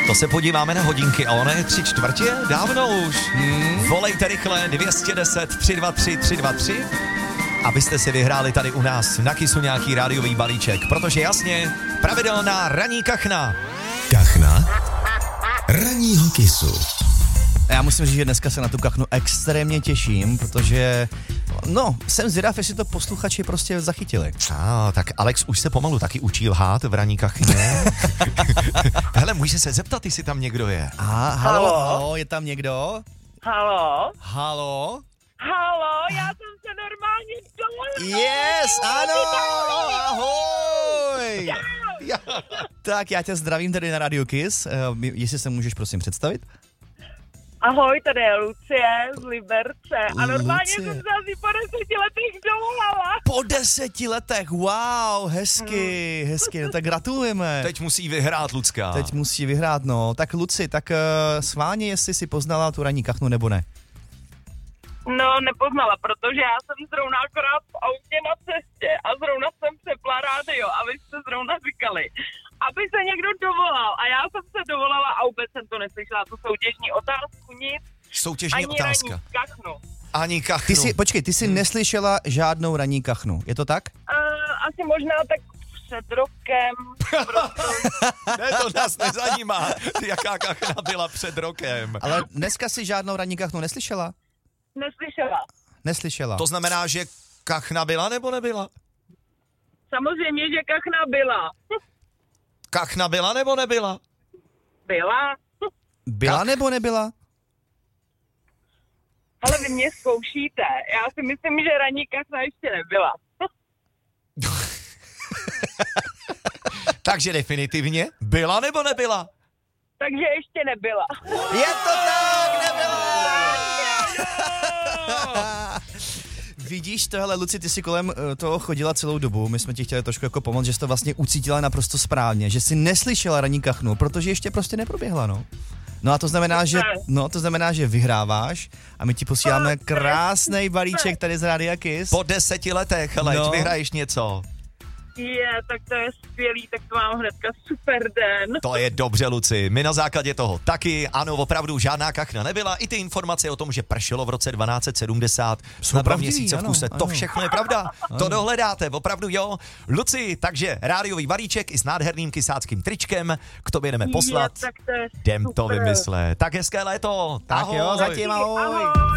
To se podíváme na hodinky a ono je 3/4, dávno už. Volejte rychle 210 323 323, abyste si vyhráli tady u nás na Kissu nějaký rádiový balíček, protože jasně, pravidelná ranní kachna. Kachna ranního Kissu. Já musím říct, že dneska se na tu kachnu extrémně těším, protože, jsem zvědav, jestli to posluchači prostě zachytili. Tak Alex už se pomalu taky učí lhát v ranní kachně. Hele, může se zeptat, jestli tam někdo je. Halo, je tam někdo? Halo? Halo? Halo, já jsem se normálně dovolila. Yes, ano, ahoj. Tak já tě zdravím tady na Radio Kiss, jestli se můžeš prosím představit? Ahoj, tady je Lucie z Liberce a normálně jsem se asi po 10 letech dovolala. Po 10 letech, wow, hezky, no tak gratulujeme. Teď musí vyhrát Lucka. Teď musí vyhrát, no. Tak Luci, tak sváně, jestli si poznala tu ranní kachnu nebo ne? No, nepoznala, protože já jsem zrovna akorát v autě na cestě a zrovna jsem přepla rádio a vy jste zrovna říkali, aby se někdo dovolal a já jsem se dovolala a vůbec jsem to neslyšela, tu soutěžní otázku, nic. Soutěžní ani otázka. Ani kachnu. Ani kachnu. Ty jsi neslyšela žádnou ranní kachnu, je to tak? Asi možná tak před rokem. Ne, to nás nezajímá, jaká kachna byla před rokem. Ale dneska si žádnou ranní kachnu neslyšela? Neslyšela. To znamená, že kachna byla nebo nebyla? Samozřejmě, že kachna byla. Kachna byla nebo nebyla? Byla. Byla nebo nebyla? Ale vy mě zkoušíte. Já si myslím, že ranní kachna ještě nebyla. Takže definitivně byla nebo nebyla? Takže ještě nebyla. Je to tak, nebyla! Vidíš tohle, Luci, ty jsi kolem toho chodila celou dobu, my jsme ti chtěli trošku jako pomoct, že jsi to vlastně ucítila naprosto správně, že jsi neslyšela ranní kachnu, protože ještě prostě neproběhla, no. No a to znamená, že vyhráváš a my ti posíláme krásný balíček tady z Rádia Kiss. Po 10 letech, hele, vyhraješ něco. Tak to je skvělý, tak to mám hnedka super den. To je dobře, Luci. My na základě toho taky, ano, opravdu žádná kachna nebyla. I ty informace o tom, že pršelo v roce 1270, na 2 měsíce v kuse, to všechno je pravda. To dohledáte, opravdu jo. Luci, takže rádiový balíček i s nádherným kysáckým tričkem, k tobě jdeme poslat. Tak to je Jdem to vymyslet. Tak hezké léto. Tak Ahoj. jo, zatím ahoj. Ahoj.